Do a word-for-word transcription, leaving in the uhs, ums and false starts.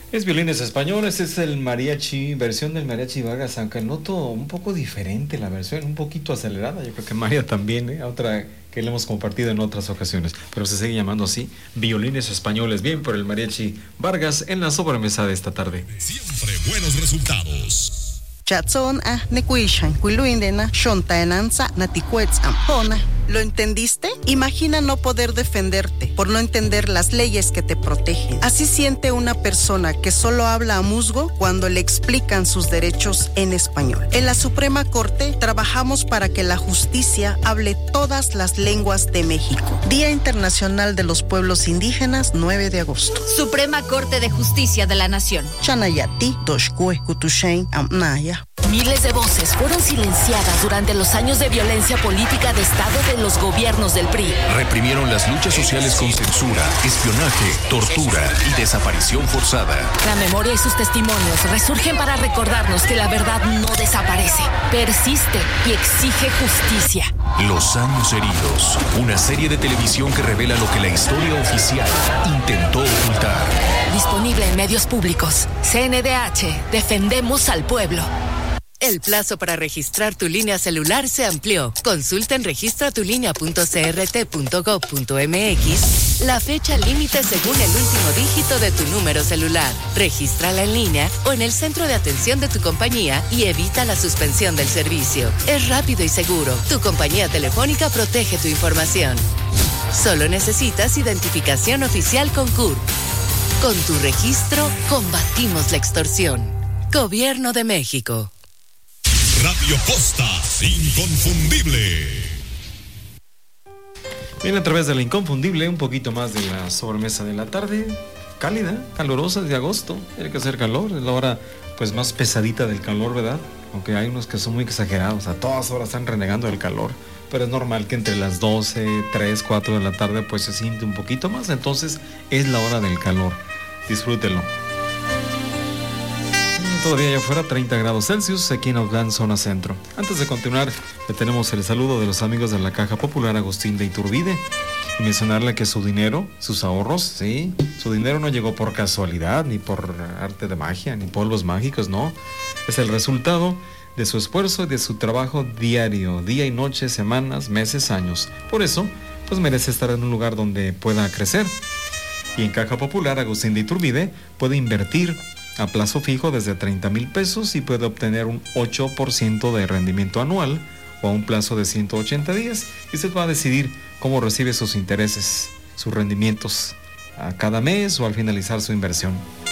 Es Violines Españoles, es el mariachi, versión del mariachi Vargas, aunque noto un poco diferente la versión, un poquito acelerada. Yo creo que María también, ¿eh? Otra que le hemos compartido en otras ocasiones, pero se sigue llamando así, Violines Españoles, bien por el mariachi Vargas en la sobremesa de esta tarde. Siempre buenos resultados. Chatson ah nekuishan kuiluindena shontaenanza naticuetz ampona. ¿Lo entendiste? Imagina no poder defenderte por no entender las leyes que te protegen. Así siente una persona que solo habla a musgo cuando le explican sus derechos en español. En la Suprema Corte trabajamos para que la justicia hable todas las lenguas de México. Día Internacional de los Pueblos Indígenas, nueve de agosto. Suprema Corte de Justicia de la Nación. Chanayati, Doshkue, Kutushain, Amnaya. Miles de voces fueron silenciadas durante los años de violencia política de Estado de los gobiernos del P R I. Reprimieron las luchas sociales con censura, espionaje, tortura y desaparición forzada. La memoria y sus testimonios resurgen para recordarnos que la verdad no desaparece, persiste y exige justicia. Los años heridos, una serie de televisión que revela lo que la historia oficial intentó ocultar. Disponible en medios públicos. C N D H, defendemos al pueblo. El plazo para registrar tu línea celular se amplió. Consulta en registra tu línea punto c r t punto gov punto m x la fecha límite según el último dígito de tu número celular. Regístrala en línea o en el centro de atención de tu compañía y evita la suspensión del servicio. Es rápido y seguro. Tu compañía telefónica protege tu información. Solo necesitas identificación oficial con C U R. Con tu registro, combatimos la extorsión. Gobierno de México. Radio Costa, inconfundible. Bien, a través de la inconfundible, un poquito más de la sobremesa de la tarde, cálida, calurosa, de agosto, tiene que hacer calor, es la hora pues más pesadita del calor, ¿verdad? Aunque hay unos que son muy exagerados, a todas horas están renegando del calor, pero es normal que entre las doce, tres, cuatro de la tarde pues se siente un poquito más, entonces es la hora del calor, disfrútelo. Todavía allá afuera treinta grados Celsius, aquí en Autlán, zona centro. Antes de continuar, le tenemos el saludo de los amigos de la Caja Popular Agustín de Iturbide. Y mencionarle que su dinero, sus ahorros, sí, su dinero no llegó por casualidad, ni por arte de magia, ni polvos mágicos, no. Es el resultado de su esfuerzo y de su trabajo diario, día y noche, semanas, meses, años. Por eso, pues merece estar en un lugar donde pueda crecer. Y en Caja Popular Agustín de Iturbide puede invertir a plazo fijo desde treinta mil pesos y puede obtener un ocho por ciento de rendimiento anual o a un plazo de ciento ochenta días. Y usted va a decidir cómo recibe sus intereses, sus rendimientos a cada mes o al finalizar su inversión.